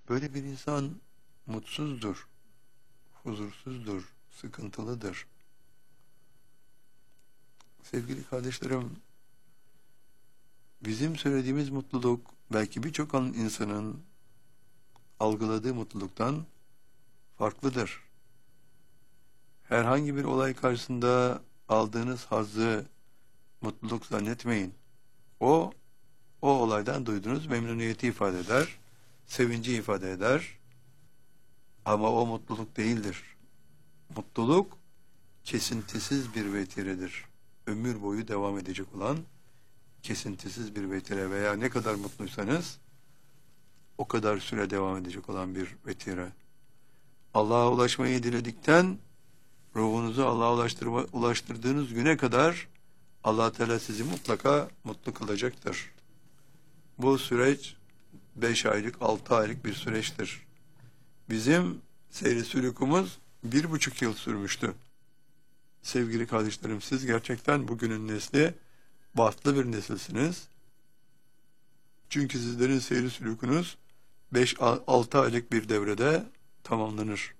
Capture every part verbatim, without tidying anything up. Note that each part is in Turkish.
Böyle bir insan mutsuzdur, huzursuzdur, sıkıntılıdır. Sevgili kardeşlerim, bizim söylediğimiz mutluluk belki birçok insanın algıladığı mutluluktan farklıdır. Herhangi bir olay karşısında aldığınız hazzı mutluluk zannetmeyin. O, o olaydan duyduğunuz memnuniyeti ifade eder, sevinci ifade eder. Ama o mutluluk değildir. Mutluluk kesintisiz bir vetiredir. Ömür boyu devam edecek olan kesintisiz bir vetire veya ne kadar mutluysanız o kadar süre devam edecek olan bir vetire. Allah'a ulaşmayı diledikten ruhunuzu Allah'a ulaştırma, ulaştırdığınız güne kadar Allah Teala sizi mutlaka mutlu kılacaktır. Bu süreç beş aylık, altı aylık bir süreçtir. Bizim seyri sülûkumuz bir buçuk yıl sürmüştü. Sevgili kardeşlerim, siz gerçekten bugünün nesli bahtlı bir nesilsiniz. Çünkü sizlerin seyri sülûkunuz beş altı aylık bir devrede tamamlanır.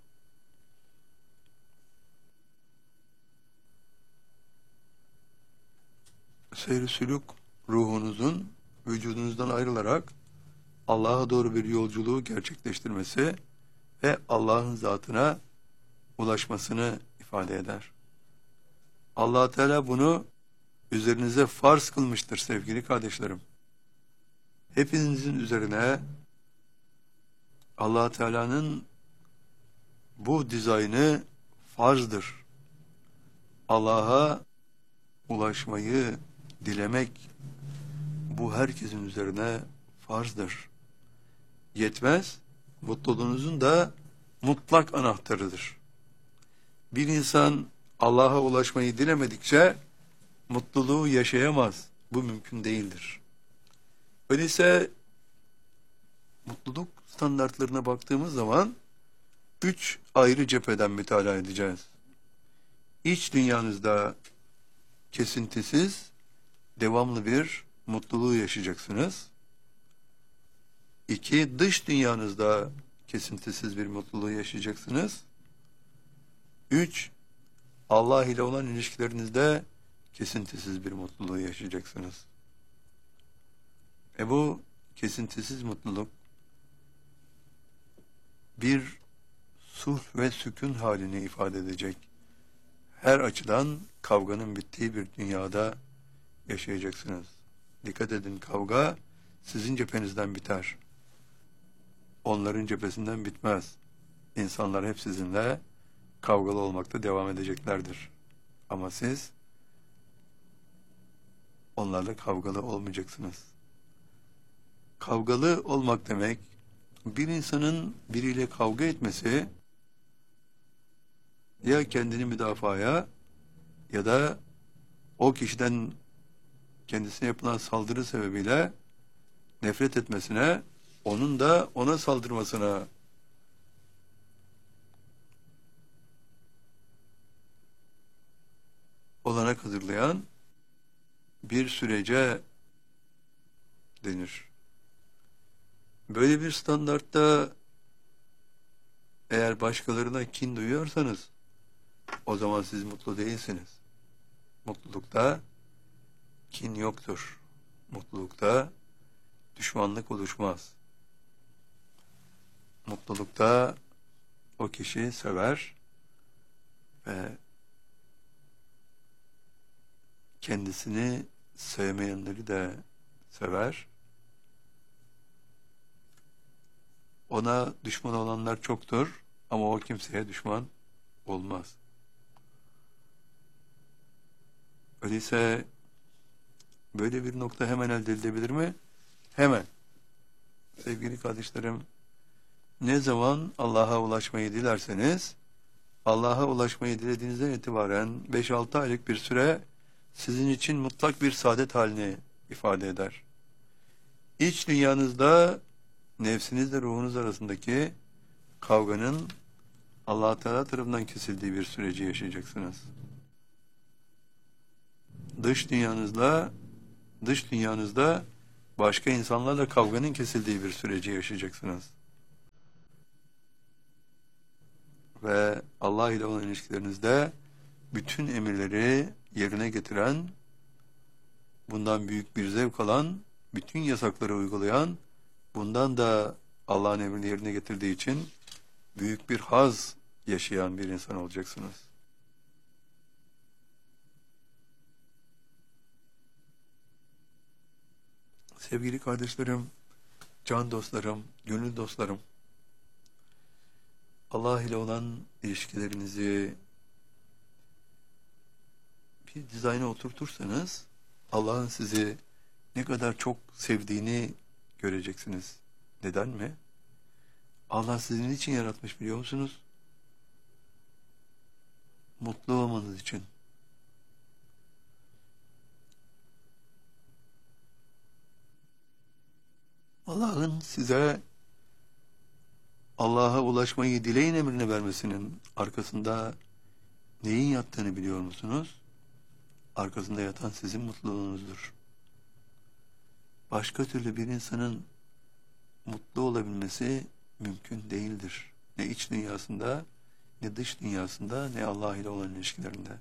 Seyri sülûk ruhunuzun vücudunuzdan ayrılarak Allah'a doğru bir yolculuğu gerçekleştirmesi ve Allah'ın zatına ulaşmasını ifade eder. Allah Teala bunu üzerinize farz kılmıştır sevgili kardeşlerim. Hepinizin üzerine Allah Teala'nın bu dizaynı farzdır. Allah'a ulaşmayı dilemek bu herkesin üzerine farzdır. Yetmez, mutluluğunuzun da mutlak anahtarıdır. Bir insan Allah'a ulaşmayı dilemedikçe mutluluğu yaşayamaz. Bu mümkün değildir. Öyleyse mutluluk standartlarına baktığımız zaman üç ayrı cepheden mütalaa edeceğiz. İç dünyanızda kesintisiz, devamlı bir mutluluğu yaşayacaksınız. İki, dış dünyanızda kesintisiz bir mutluluğu yaşayacaksınız. Üç, Allah ile olan ilişkilerinizde kesintisiz bir mutluluğu yaşayacaksınız. E bu kesintisiz mutluluk bir sulh ve sükun halini ifade edecek. Her açıdan kavganın bittiği bir dünyada yaşayacaksınız. Dikkat edin, kavga sizin cephenizden biter. Onların cephesinden bitmez. İnsanlar hep sizinle kavgalı olmakta devam edeceklerdir. Ama siz onlarla kavgalı olmayacaksınız. Kavgalı olmak demek, bir insanın biriyle kavga etmesi ya kendini müdafaya ya da o kişiden kendisine yapılan saldırı sebebiyle nefret etmesine, onun da ona saldırmasına olanak hazırlayan bir sürece denir. Böyle bir standartta eğer başkalarına kin duyuyorsanız o zaman siz mutlu değilsiniz. Mutlulukta kin yoktur. Mutlulukta düşmanlık oluşmaz. Mutlulukta o kişi sever ve kendisini sevmeyenleri de sever. Ona düşman olanlar çoktur ama o kimseye düşman olmaz. Öyleyse böyle bir nokta hemen elde edilebilir mi? Hemen. Sevgili kardeşlerim, ne zaman Allah'a ulaşmayı dilerseniz, Allah'a ulaşmayı dilediğinizden itibaren beş altı aylık bir süre sizin için mutlak bir saadet halini ifade eder. İç dünyanızda nefsinizle ruhunuz arasındaki kavganın Allah Teala tarafından kesildiği bir süreci yaşayacaksınız. Dış dünyanızda dış dünyanızda başka insanlarla kavganın kesildiği bir süreci yaşayacaksınız. ve Allah ile olan ilişkilerinizde bütün emirleri yerine getiren, bundan büyük bir zevk alan, bütün yasakları uygulayan, bundan da Allah'ın emrini yerine getirdiği için büyük bir haz yaşayan bir insan olacaksınız. Sevgili kardeşlerim, can dostlarım, gönül dostlarım, Allah ile olan ilişkilerinizi bir dizayna oturtursanız, Allah'ın sizi ne kadar çok sevdiğini göreceksiniz. Neden mi? Allah sizi niçin yaratmış biliyor musunuz? Mutlu olmanız için. Allah'ın size Allah'a ulaşmayı dileyin emrine vermesinin arkasında neyin yattığını biliyor musunuz? Arkasında yatan sizin mutluluğunuzdur. Başka türlü bir insanın mutlu olabilmesi mümkün değildir. Ne iç dünyasında, ne dış dünyasında, ne Allah ile olan ilişkilerinde.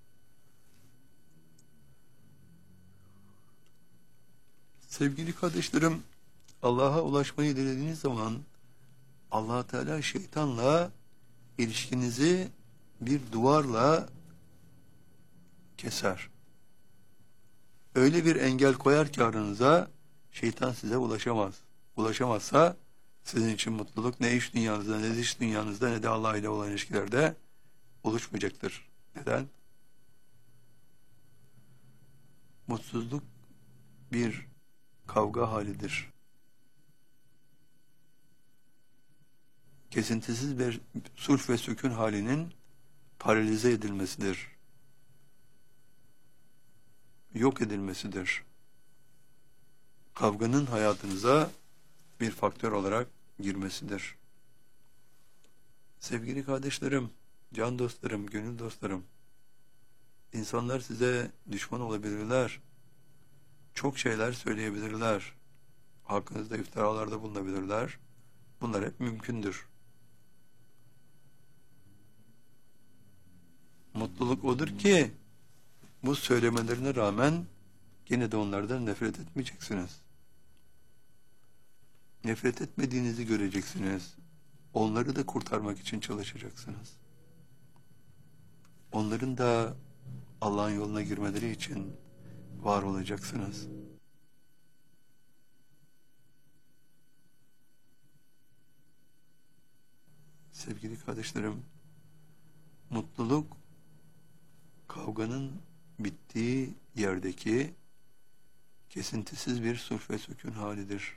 Sevgili kardeşlerim, Allah'a ulaşmayı dilediğiniz zaman Allah Teala şeytanla ilişkinizi bir duvarla keser. Öyle bir engel koyar ki aranıza, şeytan size ulaşamaz. Ulaşamazsa sizin için mutluluk ne iç dünyanızda, ne dış dünyanızda, ne de Allah ile olan ilişkilerde oluşmayacaktır. Neden? Mutsuzluk bir kavga halidir. Kesintisiz bir sulh ve sükun halinin paralize edilmesidir. Yok edilmesidir. Kavganın hayatınıza bir faktör olarak girmesidir. Sevgili kardeşlerim, can dostlarım, gönül dostlarım, insanlar size düşman olabilirler, çok şeyler söyleyebilirler, hakkınızda iftiralarda bulunabilirler, bunlar hep mümkündür. Mutluluk odur ki, bu söylemelerine rağmen yine de onlardan nefret etmeyeceksiniz. Nefret etmediğinizi göreceksiniz. Onları da kurtarmak için çalışacaksınız. Onların da Allah'ın yoluna girmeleri için var olacaksınız. Sevgili kardeşlerim, mutluluk kavganın bittiği yerdeki kesintisiz bir sulh ve sükun halidir.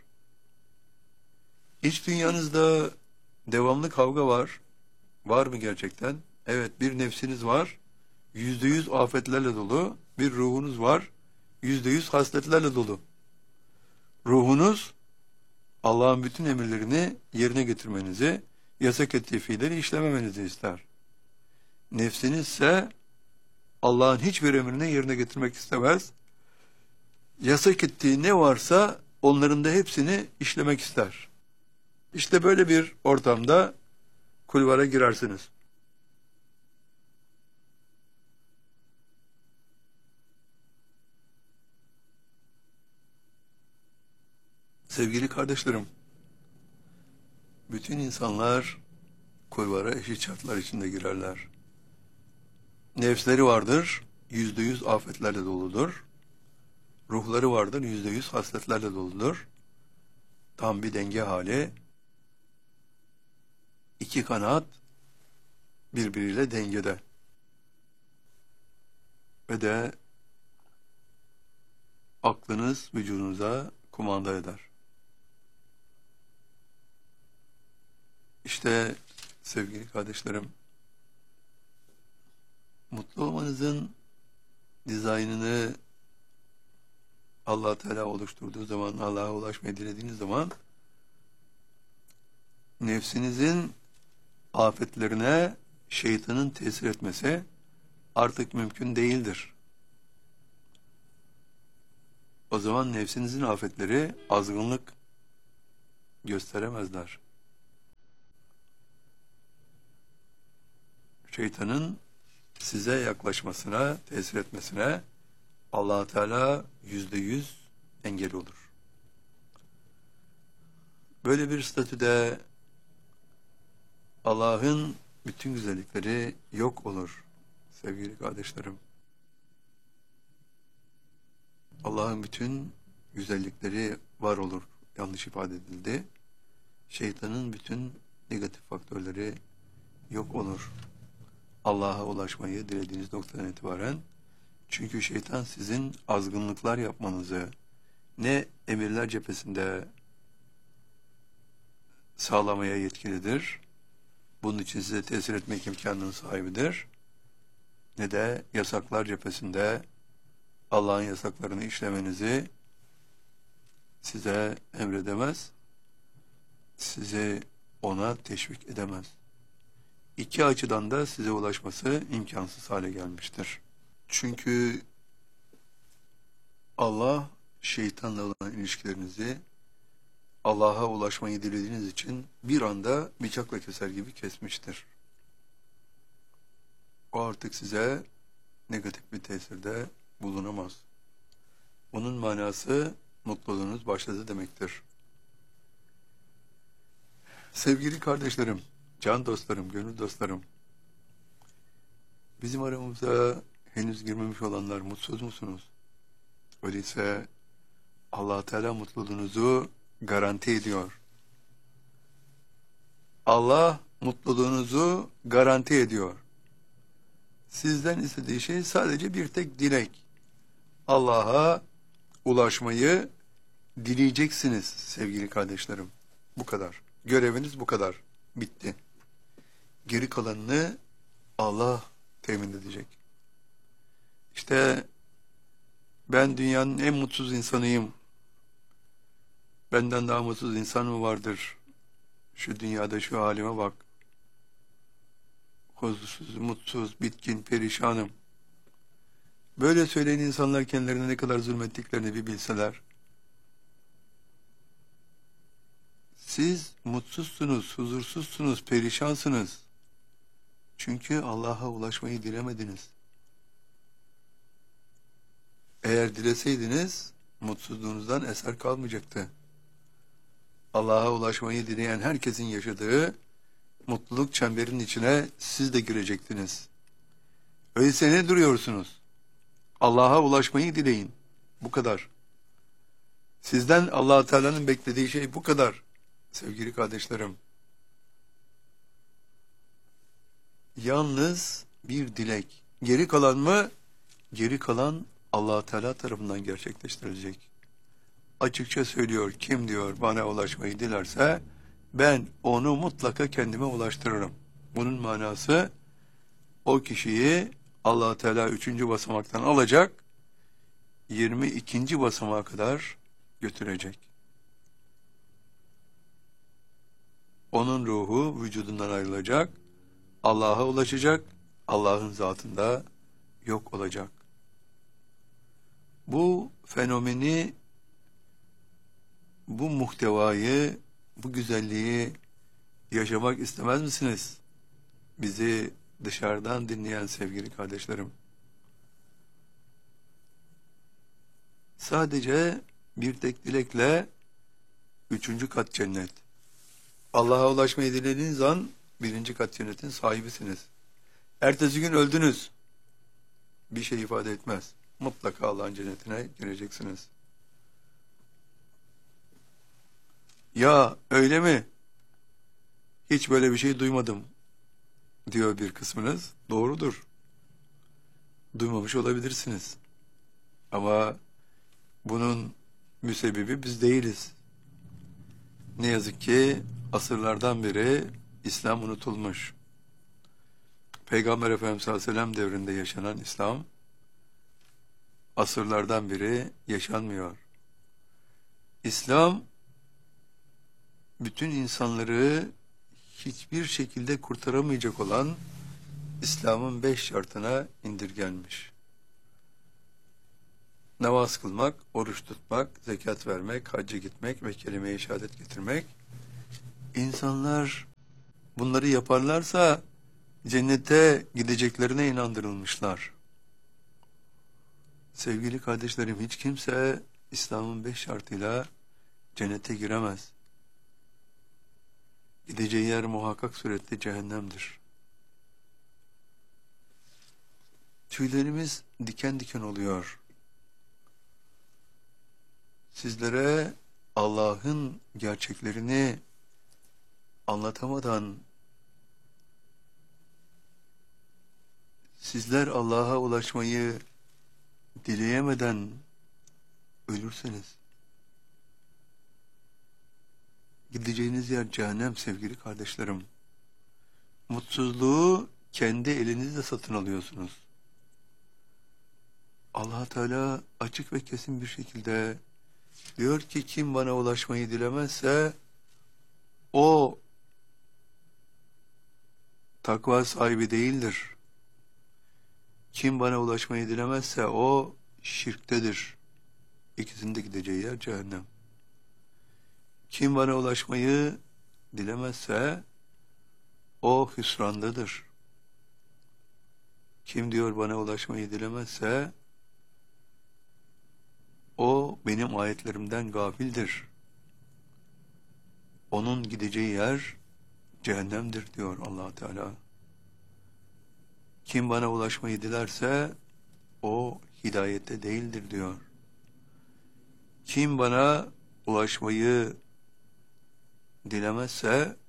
İç dünyanızda devamlı kavga var. Var mı gerçekten? Evet, bir nefsiniz var. Yüzde yüz afetlerle dolu. Bir ruhunuz var. Yüzde yüz hasletlerle dolu. Ruhunuz Allah'ın bütün emirlerini yerine getirmenizi, yasak ettiği fiilleri işlememenizi ister. Nefsiniz ise Allah'ın hiçbir emrini yerine getirmek istemez. Yasak ettiği ne varsa onların da hepsini işlemek ister. İşte böyle bir ortamda kulvara girersiniz. Sevgili kardeşlerim, bütün insanlar kulvara eşit şartlar içinde girerler. Nefsleri vardır, yüzde yüz afetlerle doludur. Ruhları vardır, yüzde yüz hasletlerle doludur. Tam bir denge hali. İki kanat birbiriyle dengede. Ve de aklınız vücudunuza kumanda eder. İşte sevgili kardeşlerim, mutlu olmanızın dizaynını Allah Teala oluşturduğu zaman, Allah'a ulaşmayı dilediğiniz zaman nefsinizin afetlerine şeytanın tesir etmesi artık mümkün değildir. O zaman nefsinizin afetleri azgınlık gösteremezler. şeytanın size yaklaşmasına, tesir etmesine Allah Teala yüzde yüz engel olur. Böyle bir statüde Allah'ın bütün güzellikleri yok olur sevgili kardeşlerim. Allah'ın bütün güzellikleri var olur. Yanlış ifade edildi. Şeytanın bütün negatif faktörleri yok olur. Allah'a ulaşmayı dilediğiniz noktadan itibaren. Çünkü şeytan sizin azgınlıklar yapmanızı ne emirler cephesinde sağlamaya yetkilidir, bunun için size tesir etmek imkanının sahibidir, ne de yasaklar cephesinde Allah'ın yasaklarını işlemenizi size emredemez, sizi ona teşvik edemez. İki açıdan da size ulaşması imkansız hale gelmiştir. Çünkü Allah şeytanla olan ilişkilerinizi Allah'a ulaşmayı dilediğiniz için bir anda bıçakla keser gibi kesmiştir. O artık size negatif bir tesirde bulunamaz. Onun manası mutluluğunuz başladı demektir. Sevgili kardeşlerim, can dostlarım, gönül dostlarım, bizim aramıza henüz girmemiş olanlar mutsuz musunuz? Öyleyse Allah Teala mutluluğunuzu garanti ediyor. Allah mutluluğunuzu garanti ediyor. Sizden istediği şey sadece bir tek dilek. Allah'a ulaşmayı dileyeceksiniz sevgili kardeşlerim. Bu kadar. Göreviniz bu kadar. Bitti. Geri kalanını Allah temin edecek. İşte ben dünyanın en mutsuz insanıyım. Benden daha mutsuz insan mı vardır? Şu dünyada şu halime bak. Huzursuz, mutsuz, bitkin, perişanım. Böyle söyleyen insanlar kendilerine ne kadar zulmettiklerini bir bilseler. Siz mutsuzsunuz, huzursuzsunuz, perişansınız. Çünkü Allah'a ulaşmayı dilemediniz. Eğer dileseydiniz, mutsuzluğunuzdan eser kalmayacaktı. Allah'a ulaşmayı dileyen herkesin yaşadığı mutluluk çemberinin içine siz de girecektiniz. Öyleyse ne duruyorsunuz? Allah'a ulaşmayı dileyin. Bu kadar. Sizden Allah Teala'nın beklediği şey bu kadar. Sevgili kardeşlerim. Yalnız bir dilek. Geri kalan mı? Geri kalan Allah Teala tarafından gerçekleştirilecek. Açıkça söylüyor, kim diyor bana ulaşmayı dilerse ben onu mutlaka kendime ulaştırırım. Bunun manası o kişiyi Allah Teala üçüncü basamaktan alacak, yirmi ikinci basamağa kadar götürecek. Onun ruhu vücudundan ayrılacak, Allah'a ulaşacak, Allah'ın zatında yok olacak. Bu fenomeni, bu muhtevayı, bu güzelliği yaşamak istemez misiniz? Bizi dışarıdan dinleyen sevgili kardeşlerim. Sadece bir tek dilekle üçüncü kat cennet. Allah'a ulaşmayı dilediğiniz an birinci kat cennetin sahibisiniz. Ertesi gün öldünüz. Bir şey ifade etmez. Mutlaka Allah'ın cennetine gireceksiniz. Ya öyle mi? Hiç böyle bir şey duymadım diyor bir kısmınız. Doğrudur. Duymamış olabilirsiniz. Ama bunun müsebbibi biz değiliz. Ne yazık ki asırlardan beri İslam unutulmuş. Peygamber Efendimiz sallallahu aleyhi ve sellem devrinde yaşanan İslam asırlardan beri yaşanmıyor. İslam bütün insanları hiçbir şekilde kurtaramayacak olan İslam'ın beş şartına indirgenmiş. Namaz kılmak, oruç tutmak, zekat vermek, hacca gitmek ve kelime-i şehadet getirmek. İnsanlar bunları yaparlarsa cennete gideceklerine inandırılmışlar. Sevgili kardeşlerim, hiç kimse İslam'ın beş şartıyla cennete giremez. Gideceği yer muhakkak surette cehennemdir. Tüylerimiz diken diken oluyor. Sizlere Allah'ın gerçeklerini anlatamadan sizler Allah'a ulaşmayı dileyemeden ölürseniz gideceğiniz yer cehennem sevgili kardeşlerim. Mutsuzluğu kendi elinizle satın alıyorsunuz. Allah Teala açık ve kesin bir şekilde diyor ki kim bana ulaşmayı dilemezse o takva sahibi değildir. Kim bana ulaşmayı dilemezse o şirktedir. İkisinin de gideceği yer cehennem. Kim bana ulaşmayı dilemezse o hüsrandadır. Kim diyor bana ulaşmayı dilemezse o benim ayetlerimden gafildir. Onun gideceği yer cehennemdir diyor Allah Teala. Kim bana ulaşmayı dilerse o hidayette değildir diyor. Kim bana ulaşmayı dilemezse